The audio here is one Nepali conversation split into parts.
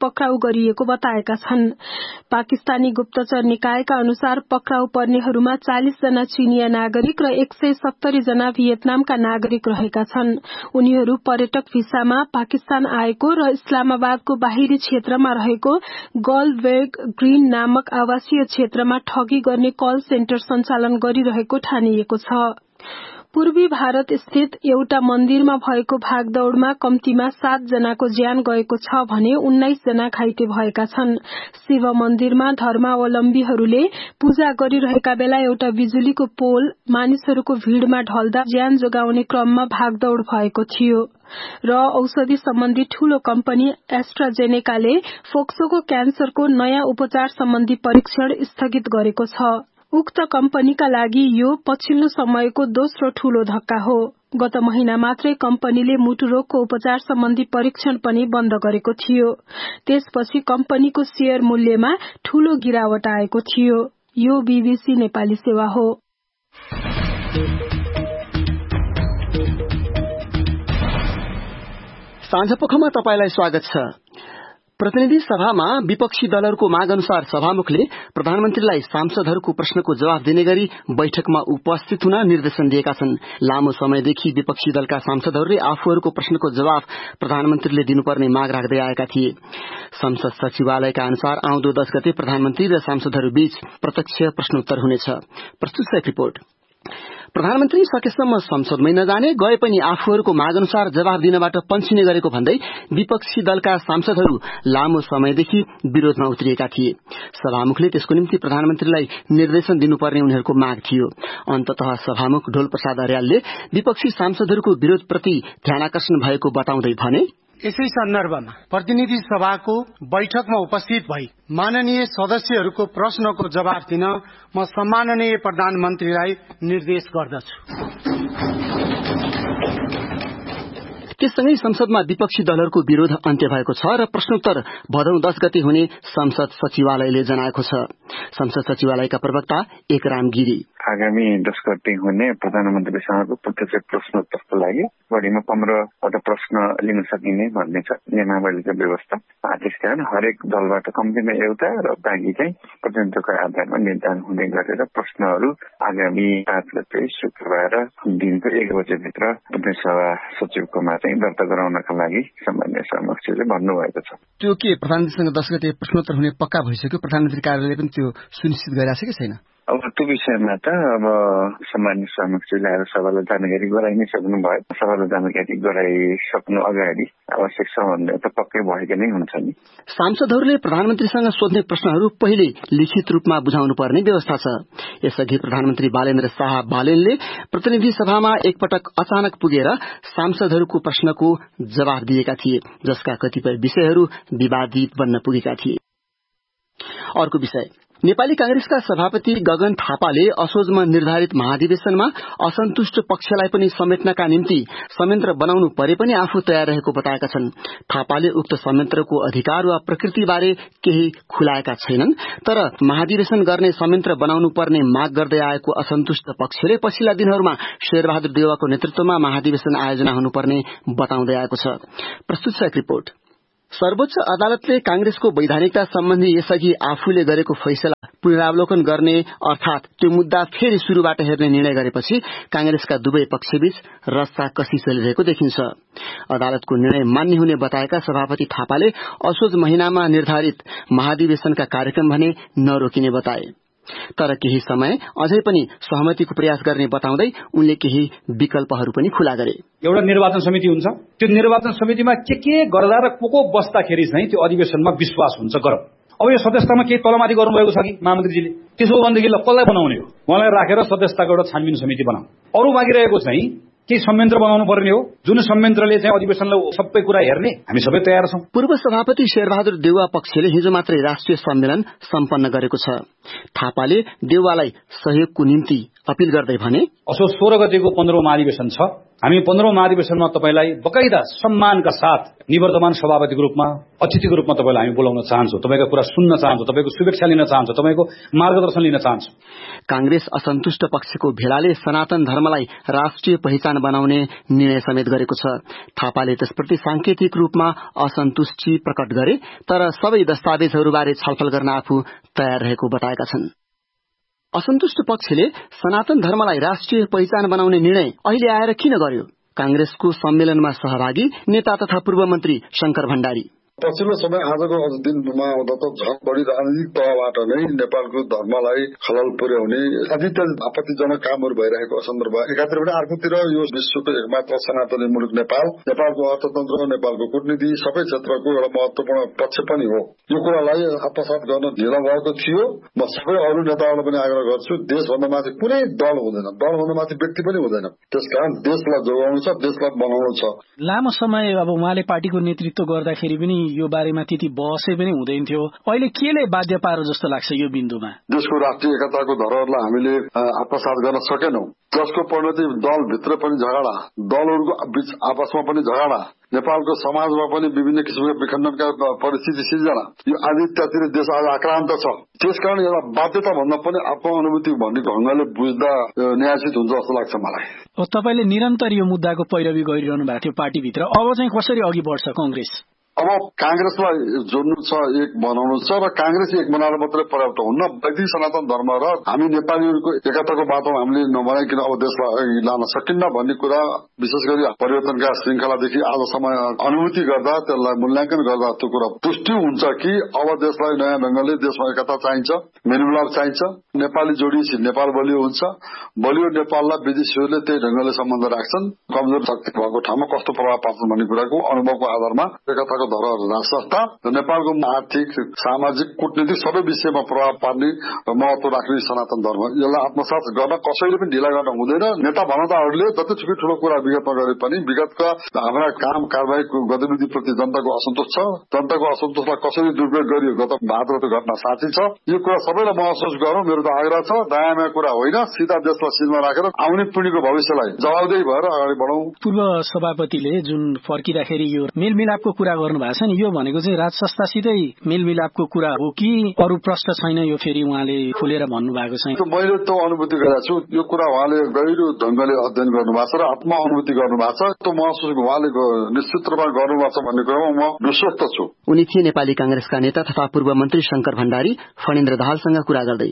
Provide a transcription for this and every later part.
पक्राउ गरिएको बताएका छन्। पाकिस्तानी गुप्तचर निकायका अनुसार पक्राउ पर्नेहरूमा 40 जना चीनिया नागरिक र 170 जना भियतनामका नागरिक रहेका छन्। उनीहरू पर्यटक भिसामा पाकिस्तान आएको र इस्लामाबादको बाहिरी क्षेत्रमा रहेको गोल्डबर्ग ग्रीन नामक आवासीय क्षेत्रमा ठगी गर्ने कल सेन्टर सञ्चालन गरिरहेको ठानिएको छ। पूर्वी भारत स्थित एउटा मन्दिरमा भएको भागदौड़मा कम्तीमा 7 जनाको ज्यान गएको छ भने 19 जना घाइते भएका छन्। शिव मन्दिरमा धर्मावलम्बीहरूले पूजा गरिरहेका बेला एउटा बिजुलीको पोल मानिसहरूको भीड़मा ढल्दा ज्यान जोगाउने क्रममा भागदौड़ भएको थियो र औषधि सम्बन्धी ठूलो कम्पनी एस्ट्राजेनेकाले फोक्सोको क्यान्सरको नयाँ उपचार सम्बन्धी परीक्षण स्थगित गरेको छ। उक्त कम्पनीका लागि यो पछिल्लो समयको दोस्रो ठूलो धक्का हो। गत महिना मात्रै कम्पनीले मुटु रोगको उपचार सम्बन्धी परीक्षण पनि बन्द गरेको थियो। त्यसपछि कम्पनीको शेयर मूल्यमा ठूलो गिरावट आएको थियो। यो बीबीसी नेपाली सेवा हो। साँझपखमा तपाईलाई स्वागत छ। प्रतिनिधि सभामा विपक्षी दलहरूको माग अनुसार सभामुखले प्रधानमन्त्रीलाई सांसदहरूको प्रश्नको जवाफ दिने गरी बैठकमा उपस्थित हुन निर्देशन दिएका छन्। लामो समयदेखि विपक्षी दलका सांसदहरूले आफूहरूको प्रश्नको जवाफ प्रधानमन्त्रीले दिनुपर्ने माग राख्दै आएका थिए। संसद सचिवालयका अनुसार आउँदो 10 गते प्रधानमन्त्री र सांसदहरू बीच प्रत्यक्ष प्रश्नोत्तर हुनेछ। प्रस्तुत छ रिपोर्ट। प्रधानमन्त्री सकेसम्म संसदमै नजाने गए पनि आफूहरूको माग अनुसार जवाफ दिनबाट पन्छिने गरेको भन्दै विपक्षी दलका सांसदहरू लामो समयदेखि विरोधमा उत्रिएका थिए। सभामुखले त्यसको निम्ति प्रधानमन्त्रीलाई निर्देशन दिनुपर्ने उनीहरूको माग थियो। अन्ततः सभामुख ढोलप्रसाद अर्यालले विपक्षी सांसदहरूको विरोधप्रति ध्यानाकर्षण भएको बताउँदै भने, यसै सन्दर्भमा प्रतिनिधि सभाको बैठकमा उपस्थित भई माननीय सदस्यहरूको प्रश्नको जवाफ दिन म सम्माननीय प्रधानमन्त्रीलाई निर्देश गर्दछु। त्यससँगै संसदमा विपक्षी दलहरूको विरोध अन्त्य भएको छ र प्रश्नोत्तर भदौ 10 गते हुने संसद सचिवालयले जनाएको छ। संसद सचिवालयका प्रवक्ता एकराम गिरी आगामी 10 गते हुने प्रधानमन्त्रीसँगको प्रत्यक्ष प्रश्नोत्तरको लागि बढीमा 15वटा प्रश्न लिन सकिने भन्ने छ नियमावलीको व्यवस्था। त्यस कारण हरेक दलबाट कम्तीमा एउटा र बाँकी चाहिँ प्रतिनिधित्वको आधारमा निर्धारण हुने गरेर प्रश्नहरू आगामी 5 गते शुक्रबार दिनको 1 बजेभित्र प्रतिनिधि सभा सचिवकोमा चाहिँ दर्ता गराउनका लागि सामान्य समक्षले भन्नुभएको छ। त्यो के प्रधानमन्त्रीसँग 10 गते प्रश्नोत्तर हुने पक्का भइसक्यो? प्रधानमन्त्री कार्यालयले पनि त्यो सुनिश्चित गरिरहेछ कि छैन? अब त्यो विषयमा त अब सामान्य समक्षले आएर सभालाई जानकारी गराइ नै सक्नु भयो। सभालाई जानकारी गराइसक्नु अगाडि आवश्यक छ भन्ने त पक्कै भएको नै हुन्छ नि। सांसदहरूले प्रधानमन्त्रीसँग सोध्ने प्रश्नहरू पहिले लिखित रूपमा बुझाउनु पर्ने व्यवस्था छ। यसअघि प्रधानमन्त्री बालेन्द्र शाह बालेनले प्रतिनिधि सभामा एकपटक अचानक पुगेर सांसदहरूको प्रश्नको जवाफ दिएका थिए, जसका कतिपय विषयहरू विवादित बन्न पुगेका थिए। अर्को विषय, नेपाली कांग्रेसका सभापति गगन थापाले असोजमा निर्धारित महाधिवेशनमा असन्तुष्ट पक्षलाई पनि समेट्नका निम्ति संयन्त्र बनाउनु परे पनि आफू तयार रहेको बताएका छन्। थापाले उक्त संयन्त्रको अधिकार वा प्रकृतिबारे केही खुलाएका छैनन्, तर महाधिवेशन गर्ने संयन्त्र बनाउनु पर्ने माग गर्दै आएको असन्तुष्ट पक्षले पछिल्ला दिनहरूमा शेरबहादुर देउवाको नेतृत्वमा महाधिवेशन आयोजना हुनुपर्ने बताउँदै आएको छ। प्रस्तुत छ एक रिपोर्ट। सर्वोच्च अदालतले कांग्रेसको वैधानिकता सम्बन्धी यसअघि आफूले गरेको फैसला पुनरावलोकन गर्ने अर्थात त्यो मुद्दा फेरि शुरूबाट हेर्ने निर्णय गरेपछि कांग्रेसका दुवै पक्षबीच रस्साकसी चलिरहेको देखिन्छ। अदालतको निर्णय मान्य हुने बताएका सभापति थापाले असोज महिनामा निर्धारित महाधिवेशनका कार्यक्रम भने नरोकिने बताए, तर केही समय अझै पनि सहमतिको प्रयास गर्ने बताउँदै उनले केही विकल्पहरू पनि खुला गरे। एउटा निर्वाचन समिति हुन्छ, त्यो निर्वाचन समितिमा के गर्दा र को बस्दाखेरि चाहिँ त्यो अधिवेशनमा विश्वास हुन्छ गरौँ। अब यो सदस्यतामा केही तलमाथि गर्नुभएको छ कि महामन्त्रीजीले, त्यसो भनेदेखि कसलाई बनाउने हो? उहाँलाई राखेर सदस्यताको एउटा छानबिन समिति बनाऊ। अरू बाँकी रहेको चाहिँ केही संयन्त्र बनाउनु पर्ने हो, जुन संयन्त्रले चाहिँ अधिवेशनलाई सबै कुरा हेर्ने हामी सबै तयार छौं। पूर्व सभापति शेरबहादुर देउवा पक्षले हिजो मात्रै राष्ट्रिय सम्मेलन सम्पन्न गरेको छ। थापाले देउवालाई सहयोगको निम्ति अपील गर्दै भने, असोज 16 गतेको 15औं महाधिवेशन छ, हामी 15औं महाधिवेशनमा तपाईलाई बकाइदा सम्मानका साथ निवर्तमान सभापतिको रूपमा अतिथिको रूपमा तपाईलाई हामी बोलाउन चाहन्छौं, तपाईको कुरा सुन्न चाहन्छौं, तपाईको शुभेच्छा लिन चाहन्छौं, तपाईको मार्गदर्शन लिन चाहन्छौं। कांग्रेस असन्तुष्ट पक्षको भेलाले सनातन धर्मलाई राष्ट्रिय पहिचान बनाउने निर्णय समेत गरेको छ। थापाले त्यसप्रति सांकेतिक रूपमा असन्तुष्टि प्रकट गरे, तर सबै दस्तावेजहरूबारे छलफल गर्न आफू तयार रहेको बताएका छन्। असन्तुष्ट पक्षले सनातन धर्मलाई राष्ट्रिय पहिचान बनाउने निर्णय अहिले आएर किन गर्यो? कांग्रेसको सम्मेलनमा सहभागी नेता तथा पूर्व मन्त्री शंकर भण्डारी पछिल्लो समय आजको दिनमा आउँदा त झन् बढी राजनीतिक तहबाट नै नेपालको धर्मलाई खलल पुर्याउने अधिक आपत्तिजनक कामहरू भइरहेको सन्दर्भ एकातिर पनि, अर्कोतिर यो विश्वको एकमात्र सनातनी मुलुक नेपालको अर्थतन्त्र, नेपालको कूटनीति सबै क्षेत्रको एउटा महत्वपूर्ण पक्ष पनि हो। यो कुरालाई आत्मसात गर्न ढिलो भएको थियो। म सबै अरू नेताहरूलाई पनि आग्रह गर्छु, देशभन्दा माथि कुनै दल हुँदैन, दलभन्दा माथि व्यक्ति पनि हुँदैन। त्यसकारण देशलाई जोगाउनु छ, देशलाई बनाउनु छ। लामो समय अब उहाँले पार्टीको नेतृत्व गर्दाखेरि पनि यो बारेमा त्यति बहसै पनि हुँदैन थियो। अहिले केले बाध्य पारो जस्तो लाग्छ यो बिन्दुमा? देशको राष्ट्रिय एकताको धरोहरलाई हामीले आत्मसात गर्न सकेनौं। जसको परिणति दलभित्र पनि झगडा, दलहरूको बीच आपसमा पनि झगडा, नेपालको समाजमा पनि विभिन्न किसिमका विखण्डनका परिस्थिति सिर्जना, यो आदित्यतिर देश आज आक्रान्त छ। त्यसकारण एउटा बाध्यता भन्दा पनि आत्मानुभूति भन्ने ढंगले बुझ्दा न्यायोचित हुन्छ जस्तो लाग्छ मलाई। तपाईले निरन्तर यो मुद्दाको पैरवी गरिरहनु भएको थियो पार्टीभित्र, अब चाहिँ कसरी अघि बढ्छ कांग्रेस? अब कांग्रेसलाई जोड्नु छ, एक बनाउनु छ, र कांग्रेस एक बनाएर मात्रै पर्याप्त हुन्न। वैदिक सनातन धर्म र हामी नेपालीहरूको एकताको बाटोमा हामीले नबनाइकन अब देशलाई लान सकिन्न भन्ने कुरा विशेष गरी परिवर्तनका श्रृंखलादेखि आजसम्म अनुभूति गर्दा, त्यसलाई मूल्याङ्कन गर्दा त्यो कुरा पुष्टि हुन्छ कि अब देशलाई नयाँ ढंगले देशमा एकता चाहिन्छ, मेलमिलाप चाहिन्छ। नेपाली जोडिएपछि नेपाल बलियो हुन्छ। बलियो नेपाललाई विदेशीहरूले त्यही ढंगले सम्बन्ध राख्छन्। कमजोर शक्ति भएको ठाउँमा कस्तो प्रभाव पार्छन् भन्ने कुराको अनुभवको आधारमा एकताको धरोहर राष्ट्रसत्ता नेपालको आर्थिक, सामाजिक, कूटनीतिक सबै विषयमा प्रभाव पार्ने महत्व राख्ने सनातन धर्म, यसलाई आत्मसात गर्न कसैले पनि ढिला गर्न हुँदैन। नेता भनौताहरूले जतिसुकै ठूलो कुरा विगतमा गरे पनि विगतका हाम्रा काम कारबाहीको गतिविधिप्रति जनताको असन्तोष छ। जनताको असन्तोषलाई कसरी दुरुपयोग गरियो गत भाद्रको घटना साँची छ। यो कुरा सबैलाई महसुस गरौँ, मेरो त आग्रह छ। दायाँ कुरा होइन, सीधा देशलाई सिलमा राखेर आउने पिढ़ीको भविष्यलाई जवाबदेही भएर अगाडि बढौं। पूर्व सभापतिले जुन फर्किँदाखेरि यो मेलमिलापको कुरा गर्नु भएको छ नि, यो भनेको चाहिँ राज संस्थासितै मेलमिलापको कुरा हो कि अरू प्रश्न छैन? यो फेरि उहाँले खुलेर भन्नुभएको छ। मैले त अनुभूति गरेको छु, यो कुरा उहाँले गहिरो ढंगले अध्ययन गर्नुभएको छ र आत्मा अनुभूति गर्नुभएको छ। त्यो महसुस उहाँले निश्चित रूपमा गर्नुभएको छ भन्ने कुरामा म विश्वस्त छु। उनी थिए नेपाली कांग्रेसका नेता तथा पूर्व मन्त्री शंकर भण्डारी फणेन्द्र दाहालसँग कुरा गर्दै।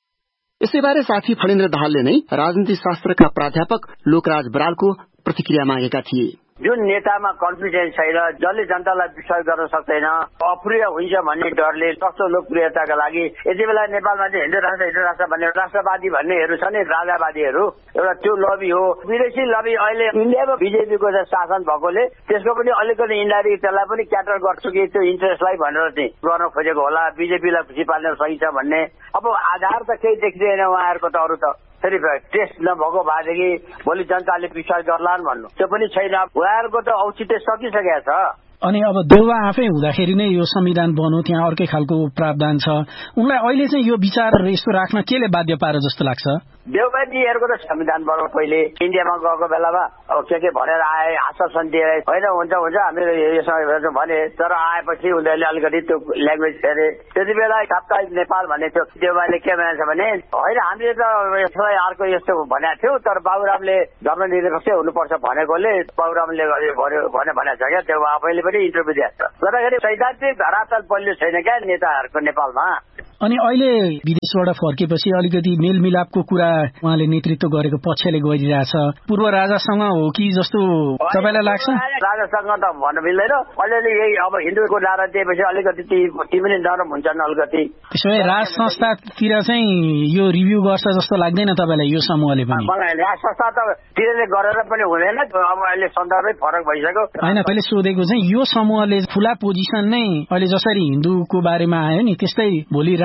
यसैबारे साथी फणेन्द्र दाहालले नै राजनीति शास्त्रका प्राध्यापक लोकराज बरालको प्रतिक्रिया मागेका थिए। जुन नेतामा कन्फिडेन्स छैन, जसले जनतालाई विश्वास गर्न सक्दैन, अप्रिय हुन्छ भन्ने डरले कस्तो लोकप्रियताका लागि यति बेला नेपालमा चाहिँ हिन्दू राष्ट्र भन्ने राष्ट्रवादी भन्नेहरू छ नि, राजावादीहरू, एउटा त्यो लबी हो। विदेशी लबी अहिले इन्डियाको बीजेपीको शासन भएकोले त्यसको पनि अलिकति इन्डाइरेक्ट त्यसलाई पनि क्याटर गर्छु कि त्यो इन्ट्रेस्टलाई भनेर चाहिँ गर्न खोजेको होला, बीजेपीलाई खुसी पाल्न सकिन्छ भन्ने। अब आधार त केही देखिँदैन उहाँहरूको त, अरू त फेरि टेस्ट नभएको भएदेखि भोलि जनताले विश्वास गर्लान् भन्नु त्यो पनि छैन। उहाँहरूको त औचित्य सकिसकेको छ। अनि अब देउवा आफै हुँदाखेरि नै यो संविधान बन्यो, त्यहाँ अर्कै खालको प्रावधान छ। उनलाई अहिले चाहिँ यो विचार यस्तो राख्न केले बाध्य पारो जस्तो लाग्छ? देउबाजीहरूको त संविधान बन्यो, पहिले इन्डियामा गएको बेलामा अब के भनेर आए, आश्वासन दिए, होइन हुन्छ हामीले यसमा भने, तर आएपछि उनीहरूले अलिकति त्यो ल्याङ्ग्वेज फेरे। त्यति बेला साप्ताहिक नेपाल भन्ने थियो। देउबाले के भनेको छ भने होइन हामीले त यसलाई अर्को यस्तो भनेको थियो, तर बाबुरामले धर्मनिरपेक्ष हुनुपर्छ भनेकोले बाबुरामले भनेको छ क्या। देउबा आफैले पनि इन्टरभ्यू दिएको छ। गर्दाखेरि सैद्धान्तिक धरातल बलियो छैन क्या नेताहरूको नेपालमा। अनि अहिले विदेशबाट फर्केपछि अलिकति मेलमिलापको कुरा उहाँले नेतृत्व गरेको पक्षले गरिरहेछ। पूर्व राजासँग हो कि जस्तो तपाईँलाई लाग्छ? राजासँग त भन्न मिल्दैन। अलिअलि यही अब हिन्दूको नारा दिएपछि अलिकति ती पनि नरम हुन्छन् अलिकति। त्यसो भए राज संस्थातिर चाहिँ यो रिभ्यू गर्छ जस्तो लाग्दैन तपाईँलाई यो समूहले पनि? मलाई राज संस्था त तिरले गरेर पनि हुँदैन। अब अहिले सन्दर्भै फरक भइसक्यो। होइन, पहिले सोधेको चाहिँ यो समूहले खुला पोजिसन नै अहिले जसरी हिन्दूको बारेमा आयो नि, त्यस्तै भोलि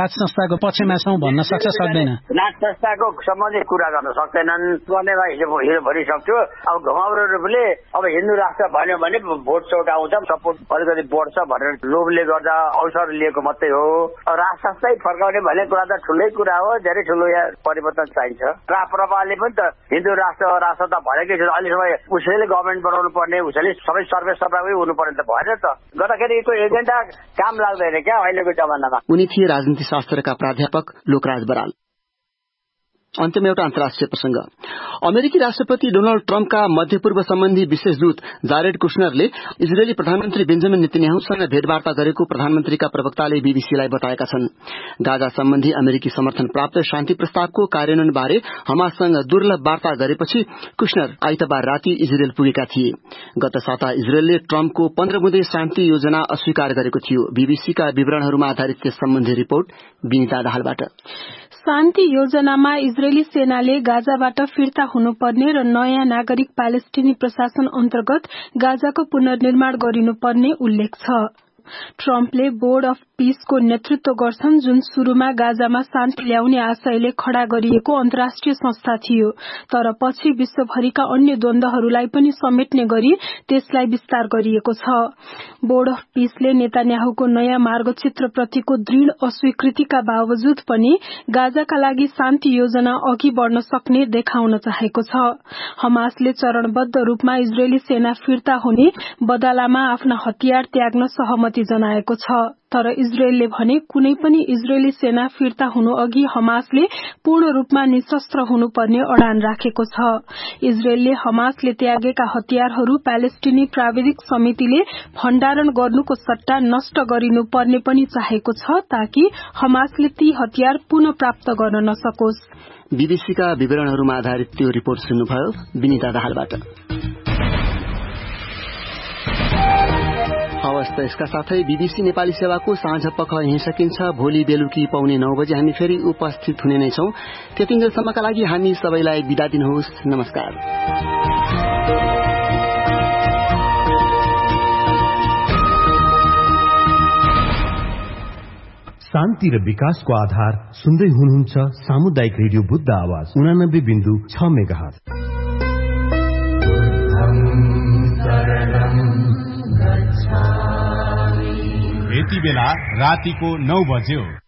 राज संस्थाको पक्षमा छौं भन्न सक्छ सक्दैन? राज संस्थाको सम्बन्धी कुरा गर्न सक्दैनन् गर्नेमा हिजो भनिसक्छु। अब घुमाउरोले अब हिन्दू राष्ट्र भन्यो भने भोट चौट आउँछ, सपोर्ट अलिकति बढ्छ भनेर लोभले गर्दा अवसर लिएको मात्रै हो। राज संस्थै फर्काउने भन्ने कुरा त ठुलै कुरा हो, धेरै ठुलो यहाँ परिवर्तन चाहिन्छ। राप्रपाले पनि त हिन्दू राष्ट्र राष्ट्रता भनेकै छ, अहिलेसम्म उसैले गभर्मेन्ट बनाउनु पर्ने, उसैले सबै सर्वे सफाकै हुनुपर्ने त भएन त। गर्दाखेरि त्यो एजेन्डा काम लाग्दैन क्या अहिलेको जमानामा। उनी थिए राजनीति शास्त्रका प्राध्यापक लोकराज बराल। अन्त्यमा एउटा अन्तर्राष्ट्रिय प्रसंग। अमेरिकी राष्ट्रपति डोनाल्ड ट्रम्पका मध्यपूर्व सम्बन्धी विशेष दूत जारेड कुशनरले इजरायली प्रधानमन्त्री बेन्जामिन नेतन्याहुसँग भेटवार्ता गरेको प्रधानमन्त्रीका प्रवक्ताले बीबीसीलाई बताएका छन्। गाजा सम्बन्धी अमेरिकी समर्थन प्राप्त शान्ति प्रस्तावको कार्यान्वयन बारे हमाससँग दुर्लभ वार्ता गरेपछि कुशनर आइतबार राति इजरायल पुगेका थिए। गत साता इजरायलले ट्रम्पको 15 बुँदे शान्ति योजना अस्वीकार गरेको थियो। बीबीसीका विवरणहरूमा आधारित त्यस सम्बन्धी रिपोर्ट विनिता दाहालबाट। शान्ति योजनामा इजरायली सेनाले गाजाबाट फिर्ता हुनुपर्ने र नयाँ नागरिक प्यालेस्टिनी प्रशासन अन्तर्गत गाजाको पुनर्निर्माण गरिनुपर्ने उल्लेख छ। ट्रम्पले बोर्ड अफ पीसको नेतृत्व गर्छन्, जुन शुरूमा गाजामा शान्ति ल्याउने आशयले खड़ा गरिएको अन्तर्राष्ट्रिय संस्था थियो, तर पछि विश्वभरिका अन्य द्वन्द्वहरूलाई पनि समेट्ने गरी त्यसलाई विस्तार गरिएको छ। बोर्ड अफ पीसले नेतान्याहुको नयाँ मार्गचित्रप्रतिको दृढ़ अस्वीकृतिका बावजुद पनि गाजाका लागि शान्ति योजना अघि बढ़न सक्ने देखाउन चाहेको छ। हमासले चरणबद्ध रूपमा इजरायली सेना फिर्ता हुने बदलामा आफ्ना हतियार त्याग्न सहमति जनाएको छ, तर इजरायलले भने कुनै पनि इजरायली सेना फिर्ता हुनु अघि हमासले पूर्ण रूपमा निशस्त्र हुनुपर्ने अडान राखेको छ। इजरायलले हमासले त्यागेका हतियारहरू प्यालेस्टिनी प्राविधिक समितिले भण्डारण गर्नुको सट्टा नष्ट गरिनुपर्ने पनि चाहेको छ, ताकि हमासले ती हतियार पुनः प्राप्त गर्न नसकोस्। बीबीसीका विवरणहरूमा आधारित त्यो रिपोर्ट सुन्नुभयो विनिता दाहालबाट। हवस् त यसका साथै बीबीसी नेपाली सेवाको साँझ पख यहीँ सकिन्छ। भोलि बेलुकी पाउने 9 बजे हामी फेरि उपस्थित हुने नै छौं। त्यतिन्जेलसम्मका लागि हामी सबैलाई बिदा दिनुहोस्। नमस्कार। शान्ति र विकासको आधार सुन्दै हुनुहुन्छ सामुदायिक रेडियो बुद्ध आवाज 89.6 मेगाहर्ज। यति बेला रातिको 9 बज्यो।